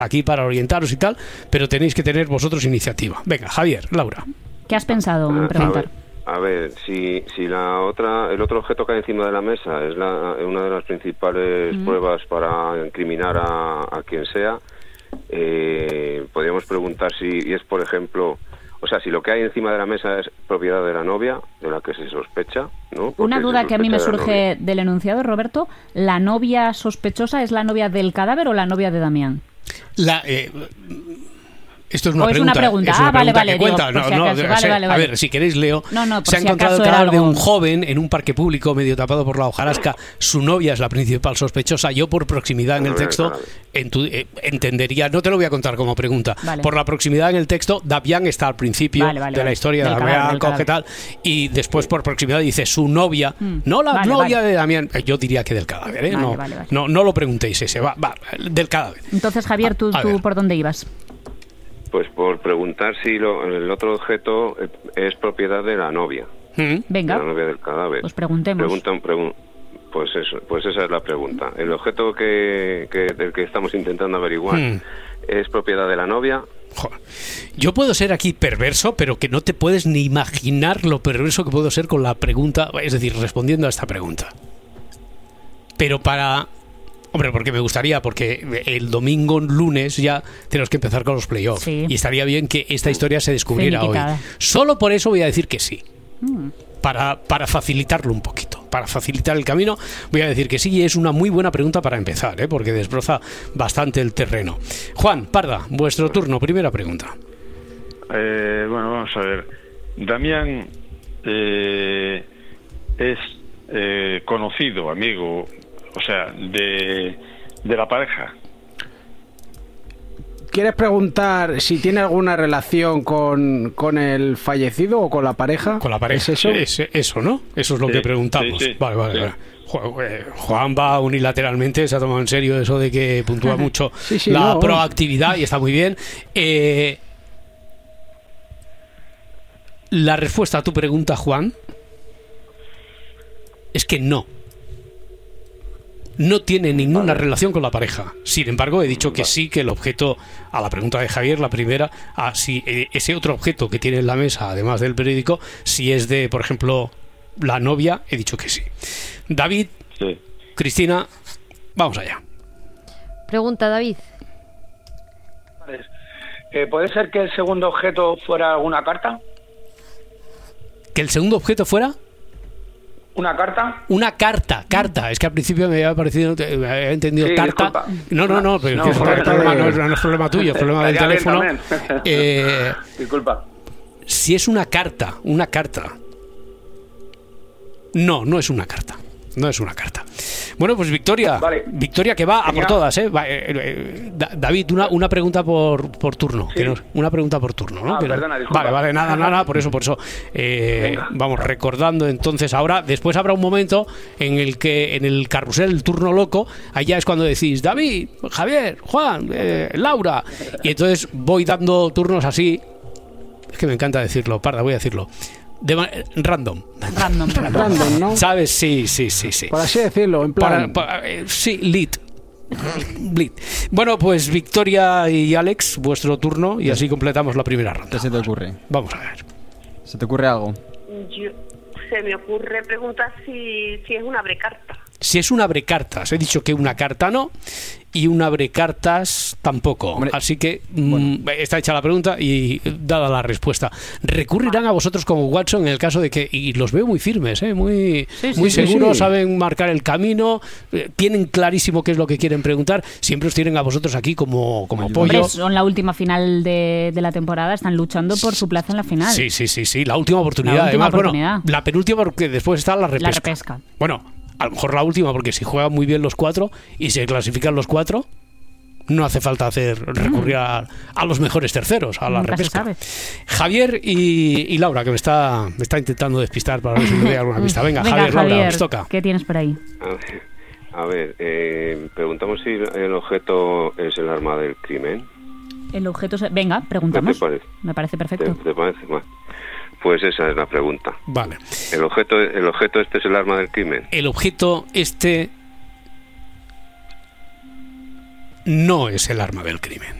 aquí para orientaros y tal, pero tenéis que tener vosotros iniciativa. Venga, Javier, Laura. ¿Qué has pensado en preguntar? A ver, si el otro objeto que hay encima de la mesa es una de las principales pruebas para incriminar a quien sea, podríamos preguntar si es, por ejemplo, o sea, si lo que hay encima de la mesa es propiedad de la novia, de la que se sospecha, ¿no? Una duda que a mí me surge del enunciado, Roberto, ¿la novia sospechosa es la novia del cadáver o la novia de Damián? Esto es una pregunta. Vale. A ver, si queréis leo. Se ha encontrado el cadáver de un joven en un parque público medio tapado por la hojarasca. Su novia es la principal sospechosa. Yo por proximidad en el texto entendería, no te lo voy a contar como pregunta. Vale. Por la proximidad en el texto, Damián está al principio de la historia de Damián, coge tal, y después por proximidad dice su novia, no la novia de Damián. Yo diría que del cadáver, ¿eh? No lo preguntéis ese, va, del cadáver. Entonces, Javier, ¿tú por dónde ibas? Pues por preguntar si el otro objeto es propiedad de la novia. Venga. De la novia del cadáver. Pues preguntemos. Pues esa es la pregunta. El objeto del que estamos intentando averiguar es propiedad de la novia. Joder. Yo puedo ser aquí perverso, pero que no te puedes ni imaginar lo perverso que puedo ser con la pregunta, es decir, respondiendo a esta pregunta. Pero Hombre, porque me gustaría, porque el domingo, lunes, ya tenemos que empezar con los playoffs. Sí. Y estaría bien que esta historia se descubriera hoy. Solo por eso voy a decir que sí. Para facilitarlo un poquito, para facilitar el camino, voy a decir que sí, y es una muy buena pregunta para empezar, porque desbroza bastante el terreno. Juan, Parda, vuestro turno, primera pregunta. Bueno, vamos a ver. Damián es conocido, amigo, o sea, de la pareja. ¿Quieres preguntar si tiene alguna relación con el fallecido o con la pareja? Con la pareja. ¿Es eso? Eso, ¿no? Eso es lo que preguntamos. Sí. Vale. Juan va unilateralmente, se ha tomado en serio eso de que puntúa mucho proactividad y está muy bien. La respuesta a tu pregunta, Juan, es que no tiene ninguna relación con la pareja. Sin embargo, he dicho que sí, que el objeto, a la pregunta de Javier, la primera, si ese otro objeto que tiene en la mesa, además del periódico, si es de, por ejemplo, la novia, he dicho que sí. David, sí. Cristina, vamos allá. Pregunta, David. ¿Puede ser que el segundo objeto fuera alguna carta? ¿Que el segundo objeto fuera? ¿Una carta? Una carta. Es que al principio me había parecido, me había entendido sí, carta. Disculpa. No, pero no es problema tuyo, es problema del teléfono. Disculpa. Si es una carta. No es una carta. Bueno, pues Victoria, vale. Victoria que va a por todas, David, una pregunta por turno. Sí. Una pregunta por turno, ¿no? Perdona, disculpa. Vale, nada, por eso. Vamos recordando entonces ahora, después habrá un momento en el que en el carrusel, el turno loco, allá es cuando decís David, Javier, Juan, Laura, y entonces voy dando turnos así, es que me encanta decirlo, Parda, voy a decirlo. Random, ¿no? ¿Sabes? Sí. Por así decirlo, en plan... sí, lead. Bueno, pues Victoria y Alex, vuestro turno, y así completamos la primera ronda. ¿Qué se te ocurre? Vamos a ver. ¿Se te ocurre algo? Se me ocurre preguntar si es una abrecarta. Si es una abrecartas, he dicho que una carta no y un abrecartas tampoco. Hombre, así que está hecha la pregunta y dada la respuesta. Recurrirán a vosotros como Watson en el caso de que, y los veo muy firmes, muy seguros, saben marcar el camino, tienen clarísimo qué es lo que quieren preguntar, siempre os tienen a vosotros aquí como apoyo. Hombre, son la última final de la temporada, están luchando por su plaza en la final. Sí, la última oportunidad. Bueno, la penúltima porque después está la repesca. Bueno, a lo mejor la última, porque si juegan muy bien los 4 y se clasifican los 4, no hace falta recurrir a los mejores terceros, a la repesca. Javier y Laura, que me está intentando despistar para ver si me doy alguna pista. Venga, Javier, Laura, os toca. ¿Qué tienes por ahí? A ver, preguntamos si el objeto es el arma del crimen. El objeto venga, preguntamos. ¿Qué te parece? Me parece perfecto. ¿Te parece? Bueno. Pues esa es la pregunta. Vale. ¿El objeto este es el arma del crimen? El objeto este no es el arma del crimen.